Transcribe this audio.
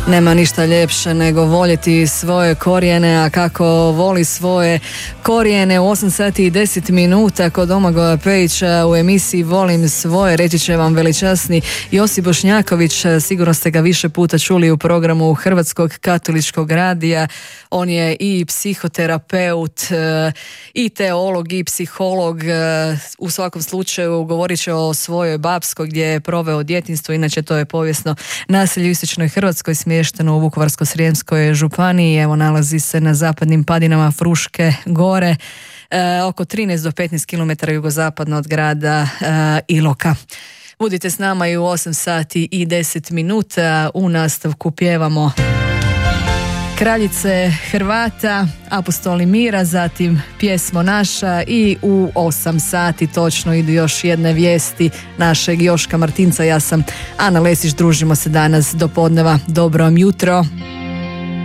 Nema ništa ljepše nego voljeti svoje korijene, a kako voli svoje korijene u 8 sati i 10 minuta kod Domagoja Pejića u emisiji Volim svoje, reći će vam veličasni Josip Bošnjaković. Sigurno ste ga više puta čuli u programu Hrvatskog katoličkog radija. On je i psihoterapeut, i teolog, i psiholog. U svakom slučaju govorit će o svojoj Bapskoj gdje je proveo djetinjstvo. Inače to je povijesno naselje u istočnoj Hrvatskoj, smješteno u Vukovarsko-srijemskoj županiji. Evo, nalazi se na zapadnim padinama Fruške gore, oko 13 do 15 km jugozapadno od grada Iloka. Budite s nama i u 8 sati i 10 minuta. U nastavku pjevamo Kraljice Hrvata, Apostoli mira, zatim Pjesmo naša i u 8 sati točno idu još jedne vijesti našeg Joška Martinca. Ja sam Ana Lesić, družimo se danas do podneva. Dobro vam jutro.